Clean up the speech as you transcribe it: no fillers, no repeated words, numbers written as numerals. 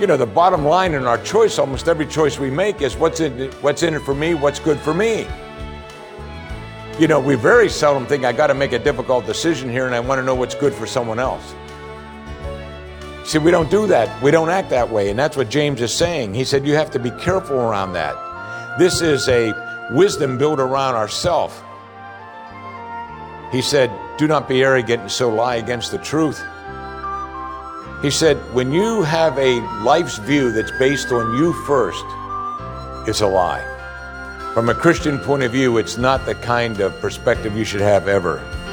the bottom line in our choice, almost every choice we make is what's in it for me, what's good for me. We very seldom think I got to make a difficult decision here and I want to know what's good for someone else. See, we don't do that. We don't act that way. And that's what James is saying. He said you have to be careful around that. This is a wisdom built around ourself. He said, do not be arrogant and so lie against the truth. He said, when you have a life's view that's based on you first, it's a lie. From a Christian point of view, it's not the kind of perspective you should have ever.